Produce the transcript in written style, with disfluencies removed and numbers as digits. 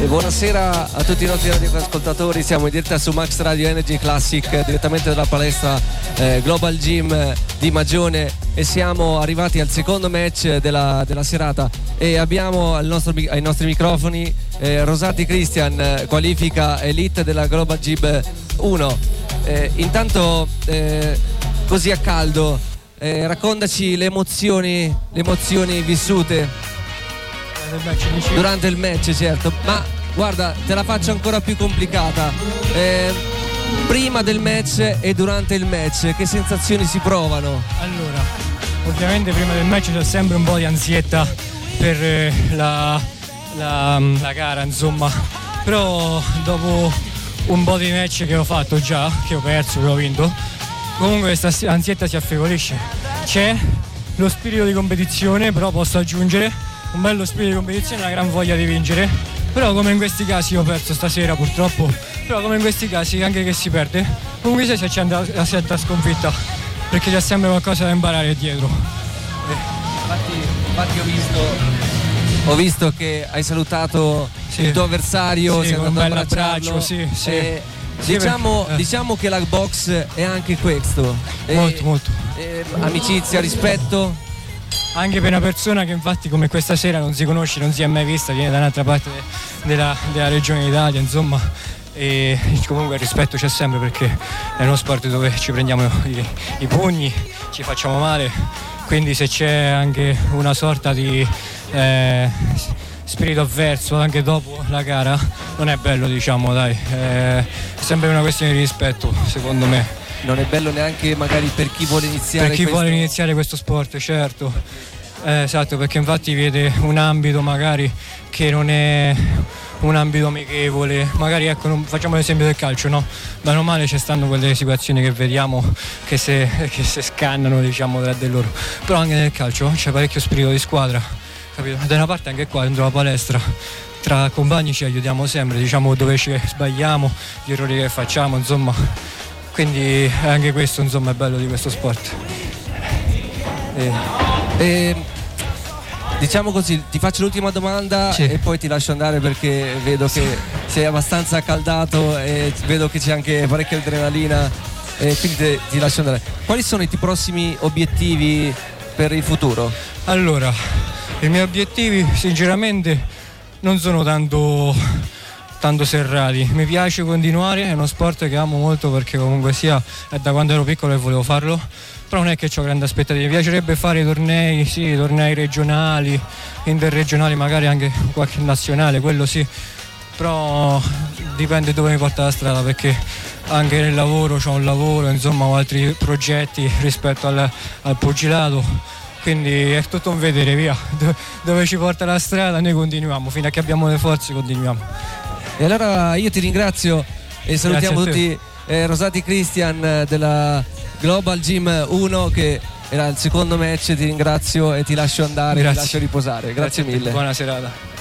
E buonasera a tutti i nostri radioascoltatori, siamo in diretta su Max Radio Energy Classic direttamente dalla palestra Global Gym di Magione e siamo arrivati al secondo match della serata e abbiamo ai nostri microfoni Rosati Christian, qualifica elite della Global Gym 1. Intanto così a caldo, raccontaci le emozioni vissute durante il match, certo, ma guarda, te la faccio ancora più complicata. Prima del match e durante il match, che sensazioni si provano? Allora, ovviamente prima del match c'è sempre un po' di ansietta per la gara, insomma, però dopo un po' di match che ho fatto già, che ho perso, che ho vinto, comunque questa ansietta si affievolisce. C'è lo spirito di competizione, però posso aggiungere un bello spirito di competizione e una gran voglia di vincere. Però come in questi casi, ho perso stasera purtroppo, però come in questi casi anche che si perde, comunque si accende la certa sconfitta, perché c'è sempre qualcosa da imparare dietro. Infatti ho visto che hai salutato il tuo avversario, sei con un andato bel ad abbracciarlo. abbraccio, Diciamo che la box è anche questo. Molto. Amicizia, rispetto. Anche per una persona che infatti come questa sera non si conosce, non si è mai vista, viene da un'altra parte della regione d'Italia, insomma, e comunque il rispetto c'è sempre, perché è uno sport dove ci prendiamo i pugni, ci facciamo male, quindi se c'è anche una sorta di spirito avverso anche dopo la gara non è bello, diciamo, dai, è sempre una questione di rispetto, secondo me. Non è bello neanche magari per chi vuole iniziare vuole iniziare questo sport, certo, esatto, perché infatti vede un ambito magari che non è un ambito amichevole, magari, ecco, facciamo l'esempio del calcio, no? Bene o male ci stanno quelle situazioni che vediamo che se scannano, diciamo, tra di loro, però anche nel calcio c'è parecchio spirito di squadra, capito? Da una parte anche qua dentro la palestra tra compagni ci aiutiamo sempre, diciamo, dove ci sbagliamo, gli errori che facciamo, insomma. Quindi anche questo, insomma, è bello di questo sport. Diciamo così, ti faccio l'ultima domanda e poi ti lascio andare, perché vedo che sei abbastanza accaldato e vedo che c'è anche parecchia adrenalina, e quindi ti lascio andare. Quali sono i tuoi prossimi obiettivi per il futuro? Allora, i miei obiettivi sinceramente non sono tanto serrati, mi piace continuare, è uno sport che amo molto, perché comunque sia è da quando ero piccolo e volevo farlo, però non è che ho grandi aspettative, mi piacerebbe fare tornei regionali, interregionali, magari anche qualche nazionale, quello sì, però dipende dove mi porta la strada, perché anche nel lavoro c'ho un lavoro, insomma, ho altri progetti rispetto al pugilato, quindi è tutto un vedere, via, dove ci porta la strada noi continuiamo, fino a che abbiamo le forze continuiamo. E allora io ti ringrazio e salutiamo tutti Rosati Christian della Global Gym 1, che era il secondo match. Ti ringrazio e ti lascio andare, ti lascio riposare. Grazie mille. Buona serata.